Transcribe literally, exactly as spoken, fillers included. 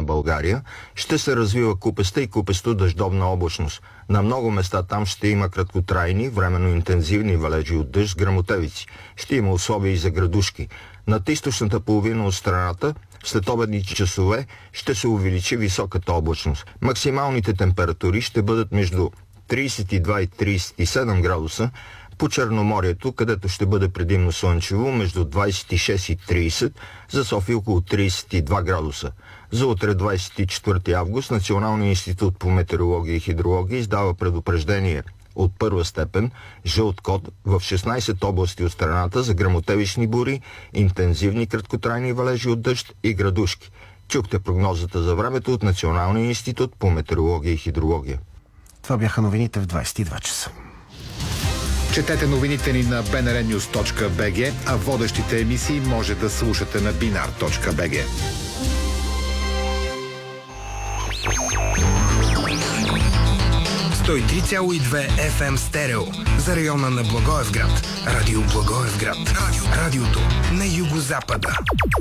България, ще се развива купеста и купесто-дъждовна облачност. На много места там ще има краткотрайни, временно интензивни валежи от дъжд с гръмотевици. Ще има условия и за градушки. Над източната половина от страната в следобедните часове ще се увеличи високата облачност. Максималните температури ще бъдат между трийсет и два и трийсет и седем градуса, по Черноморието, където ще бъде предимно слънчево, между двайсет и шест и трийсет, за София около трийсет и два градуса. За утре, двайсет и четвърти август, Националният институт по метеорология и хидрология издава предупреждение от първа степен, жълт код, в шестнайсет области от страната за гръмотевични бури, интензивни краткотрайни валежи от дъжд и градушки. Чухте прогнозата за времето от Националния институт по метеорология и хидрология. Това бяха новините в двайсет и два часа. Четете новините ни на би ен ар нюз точка би джи, а водещите емисии може да слушате на бинар точка би джи. сто и три цяло и две еф ем стерео за района на Благоевград. Радио Благоевград. Радио, радиото на югозапада.